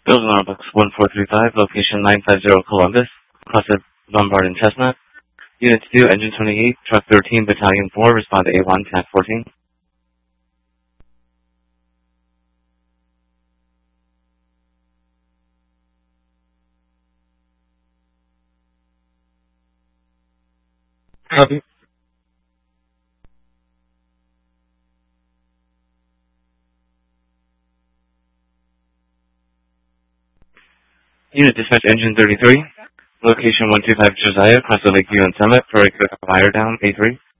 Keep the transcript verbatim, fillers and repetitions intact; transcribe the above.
Building Box one four three five, location nine five zero Columbus, Cluster Lombard and Chestnut. Unit two, Engine twenty-eight, Truck thirteen, Battalion four, respond to A one, T A C fourteen. Copy. Unit Dispatch Engine thirty-three, location one two five Josiah, across the Lakeview and Summit, for a quick fire down, A three.